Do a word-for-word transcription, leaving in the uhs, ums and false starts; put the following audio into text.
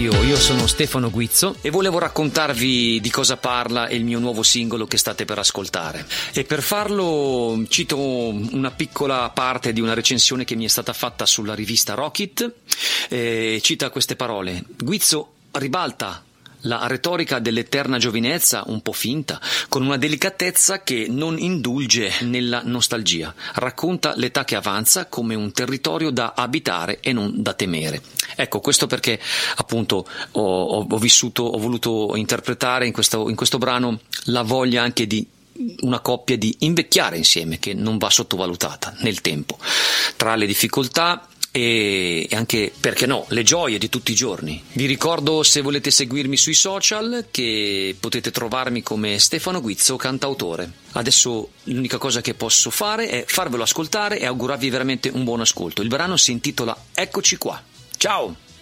Mario, io sono Stefano Guizzo e volevo raccontarvi di cosa parla il mio nuovo singolo che state per ascoltare. E per farlo cito una piccola parte di una recensione che mi è stata fatta sulla rivista Rocket. Eh, cita queste parole: Guizzo ribalta la retorica dell'eterna giovinezza, un po' finta, con una delicatezza che non indulge nella nostalgia. Racconta l'età che avanza come un territorio da abitare e non da temere. Ecco, questo perché appunto ho, ho, ho vissuto, ho voluto interpretare in questo, in questo brano la voglia anche di una coppia di invecchiare insieme, che non va sottovalutata nel tempo, tra le difficoltà e anche, perché no, le gioie di tutti i giorni. Vi ricordo, se volete seguirmi sui social, che potete trovarmi come Stefano Guizzo cantautore. Adesso l'unica cosa che posso fare è farvelo ascoltare e augurarvi veramente un buon ascolto. Il brano si intitola Eccoci qua. Ciao!